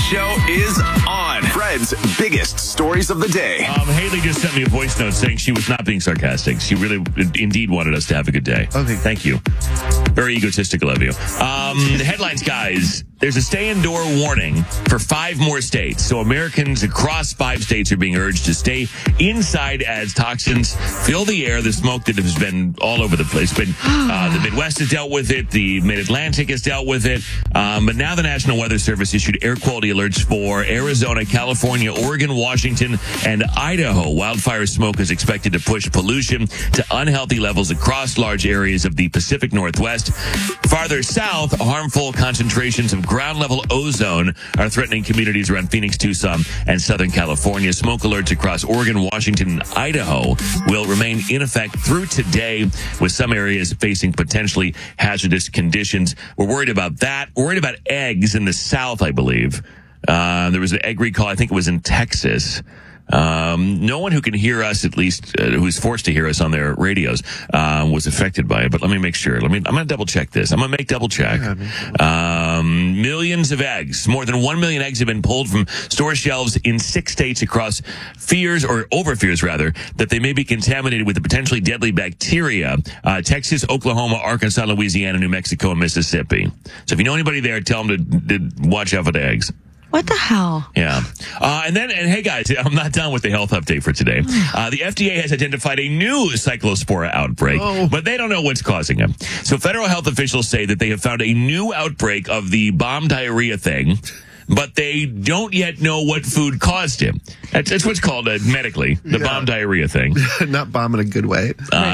show is on. Fred's biggest stories of the day. Haley just sent me a voice note saying she was not being sarcastic. She really, indeed, wanted us to have a good day. Okay. Thank you. Very egotistical of you. Headlines, guys. There's a stay indoor warning for 5 more states. So Americans across 5 states are being urged to stay inside as toxins fill the air. The smoke that has been all over the place. But the Midwest has dealt with it. The Mid-Atlantic has dealt with it. But now the National Weather Service issued air quality alerts for Arizona, California, Oregon, Washington, and Idaho. Wildfire smoke is expected to push pollution to unhealthy levels across large areas of the Pacific Northwest. Farther south, harmful concentrations of ground-level ozone are threatening communities around Phoenix, Tucson, and Southern California. Smoke alerts across Oregon, Washington, and Idaho will remain in effect through today, with some areas facing potentially hazardous conditions. We're worried about that. We're worried about eggs in the South, I believe. There was an egg recall, I think it was in Texas. No one who can hear us, at least who's forced to hear us on their radios, was affected by it. But let me make sure. I'm going to double check this. I'm going to make double check. Millions of eggs, more than 1 million eggs have been pulled from store shelves in 6 states across over fears that they may be contaminated with a potentially deadly bacteria. Texas, Oklahoma, Arkansas, Louisiana, New Mexico, and Mississippi. So if you know anybody there, tell them to watch out for the eggs. What the hell? Yeah. And hey guys, I'm not done with the health update for today. The FDA has identified a new cyclospora outbreak, but they don't know what's causing it. So federal health officials say that they have found a new outbreak of the bomb diarrhea thing, but they don't yet know what food caused it. That's what's called medically, the bomb diarrhea thing. Not bomb in a good way.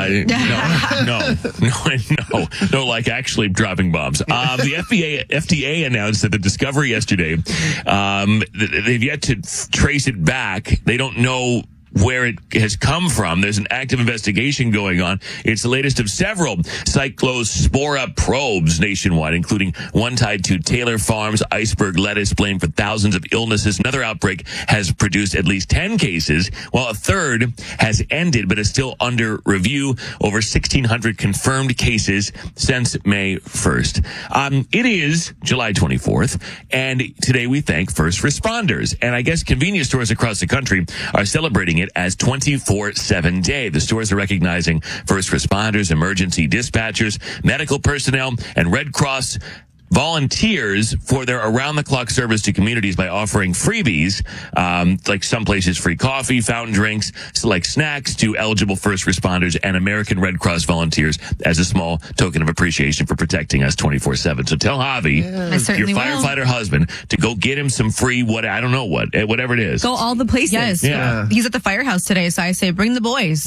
No, like actually dropping bombs. The FDA announced that the discovery yesterday, they've yet to trace it back. They don't know where it has come from. There's an active investigation going on. It's the latest of several cyclospora probes nationwide, including one tied to Taylor Farms iceberg lettuce, blamed for thousands of illnesses. Another outbreak has produced at least 10 cases, while a third has ended but is still under review. Over 1,600 confirmed cases since May 1st. It is July 24th, and today we thank first responders. And I guess convenience stores across the country are celebrating it as 24/7 day. The stores are recognizing first responders, emergency dispatchers, medical personnel, and Red Cross volunteers for their around-the-clock service to communities by offering freebies, like some places free coffee, fountain drinks, select snacks to eligible first responders and American Red Cross volunteers as a small token of appreciation for protecting us 24/7. So tell Javi, your firefighter husband, to go get him some free, whatever it is. Go all the places. Yes. Yeah. He's at the firehouse today, so I say bring the boys.